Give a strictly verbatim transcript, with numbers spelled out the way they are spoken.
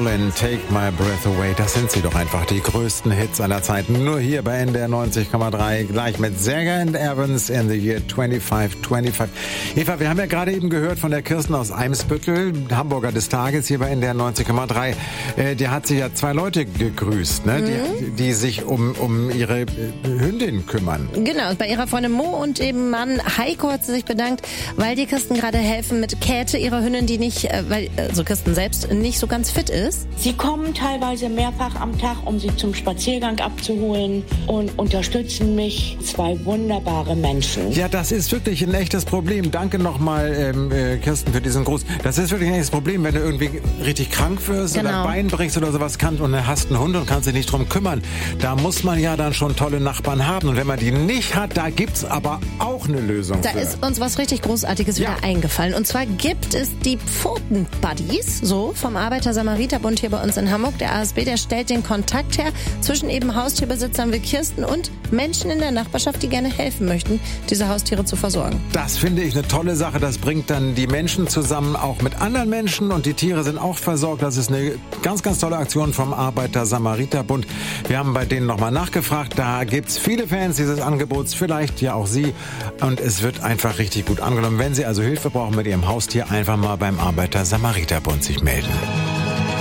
Evelyn, Take My Breath Away. Das sind sie doch einfach, die größten Hits aller Zeiten. Nur hier bei N D R neunzig Komma drei, gleich mit Saga and Evans in the Year twenty-five twenty-five. Eva, wir haben ja gerade eben gehört von der Kirsten aus Eimsbüttel, Hamburger des Tages hier bei N D R neunzig Komma drei. Äh, die hat sich ja zwei Leute gegrüßt, ne? Mhm. die, die sich um, um ihre Hündin kümmern. Genau, bei ihrer Freundin Mo und eben Mann Heiko hat sie sich bedankt, weil die Kirsten gerade helfen mit Käthe, ihrer Hündin, die nicht, äh, weil also Kirsten selbst nicht so ganz fit ist. Sie kommen teilweise mehrfach am Tag, um sie zum Spaziergang abzuholen und unterstützen mich. Zwei wunderbare Menschen. Ja, das ist wirklich ein echtes Problem. Danke nochmal, ähm, äh, Kirsten, für diesen Gruß. Das ist wirklich ein echtes Problem, wenn du irgendwie richtig krank wirst genau. oder Bein brichst oder sowas kannst und hast einen Hund und kannst dich nicht drum kümmern. Da muss man ja dann schon tolle Nachbarn haben. Und wenn man die nicht hat, da gibt's aber auch eine Lösung Da für. ist uns was richtig Großartiges Ja. wieder eingefallen. Und zwar gibt es die Pfoten-Buddies, so vom Arbeiter-Samariter-Bund hier bei uns in Hamburg. Der A S B, der stellt den Kontakt her zwischen eben Haustierbesitzern wie Kirsten und Menschen in der Nachbarschaft, die gerne helfen möchten, diese Haustiere zu versorgen. Das finde ich eine tolle Sache. Das bringt dann die Menschen zusammen, auch mit anderen Menschen. Und die Tiere sind auch versorgt. Das ist eine ganz, ganz tolle Aktion vom Arbeiter-Samariter-Bund. Wir haben bei denen nochmal nachgefragt. Da gibt's viele Fans dieses Angebots, vielleicht ja auch Sie. Und es wird einfach richtig gut angenommen. Wenn Sie also Hilfe brauchen mit Ihrem Haustier, einfach mal beim Arbeiter-Samariter-Bund sich melden.